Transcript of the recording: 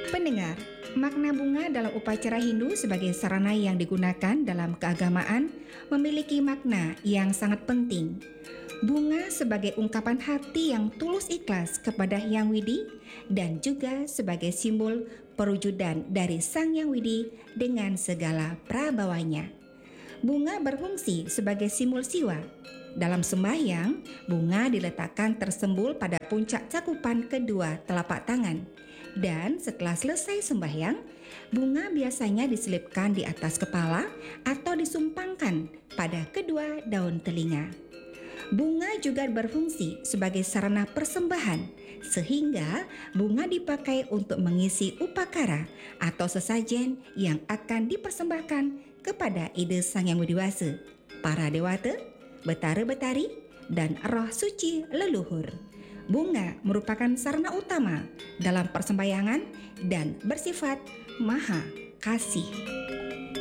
Pendengar, makna bunga dalam upacara Hindu sebagai sarana yang digunakan dalam keagamaan memiliki makna yang sangat penting. Bunga sebagai ungkapan hati yang tulus ikhlas kepada Hyang Widi dan juga sebagai simbol perwujudan dari Sang Hyang Widi dengan segala prabawanya. Bunga berfungsi sebagai simbol siwa. Dalam sembahyang, bunga diletakkan tersembul pada puncak cakupan kedua telapak tangan. Dan setelah selesai sembahyang, bunga biasanya diselipkan di atas kepala atau disumpangkan pada kedua daun telinga. Bunga juga berfungsi sebagai sarana persembahan, sehingga bunga dipakai untuk mengisi upakara atau sesajen yang akan dipersembahkan kepada Ida Sang Hyang Widi-Wasa, para dewata, betara-betari, dan roh suci leluhur. Bunga merupakan sarana utama dalam persembahyangan dan bersifat maha kasih.